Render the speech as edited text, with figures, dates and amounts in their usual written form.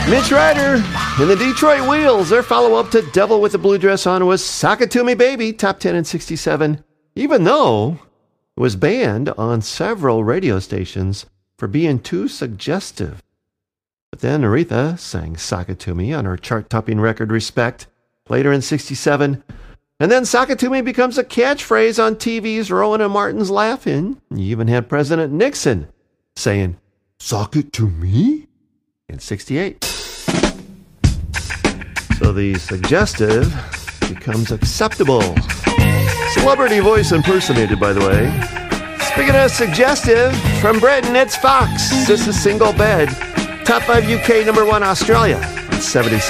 Mitch Ryder and the Detroit Wheels. Their follow-up to Devil with the Blue Dress On was Sock It To Me Baby, top 10 in 67, even though it was banned on several radio stations for being too suggestive. But then Aretha sang Sock It To Me on her chart-topping record Respect later in 67. And then Sock It To Me becomes a catchphrase on TV's Rowan and Martin's Laugh-In. You even had President Nixon saying, "Sock it to me?" in 68. So the suggestive becomes acceptable. Celebrity voice impersonated, by the way. Speaking of suggestive, from Britain, it's Fox. This is Single Bed. Top 5 UK, number 1 Australia. 76.